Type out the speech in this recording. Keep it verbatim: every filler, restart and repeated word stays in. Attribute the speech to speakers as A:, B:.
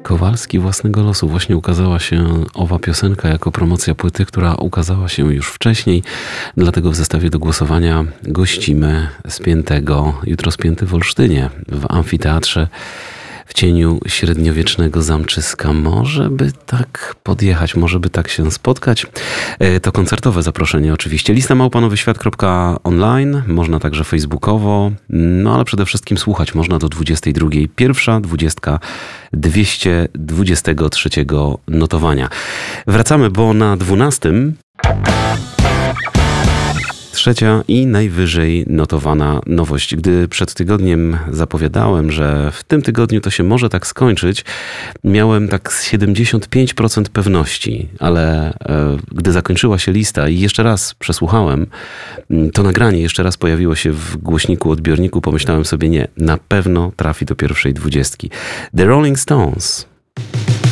A: Kowalski własnego losu. Właśnie ukazała się owa piosenka jako promocja płyty, która ukazała się już wcześniej. Dlatego w zestawie do głosowania gościmy Spiętego. Jutro Spięty w Olsztynie, w amfiteatrze w cieniu średniowiecznego zamczyska. Może by tak podjechać, może by tak się spotkać. To koncertowe zaproszenie oczywiście. Lista małpa nowy świat kropka online. Można także facebookowo. No ale przede wszystkim słuchać można do dwudziestej drugiej. Pierwsza dwudziestka dwieście dwudziestego trzeciego notowania. Wracamy, bo na dwunastym trzecia i najwyżej notowana nowość. Gdy przed tygodniem zapowiadałem, że w tym tygodniu to się może tak skończyć, miałem tak z siedemdziesiąt pięć procent pewności, ale e, gdy zakończyła się lista i jeszcze raz przesłuchałem, to nagranie jeszcze raz pojawiło się w głośniku, odbiorniku, pomyślałem sobie, nie, na pewno trafi do pierwszej dwudziestki. The Rolling Stones.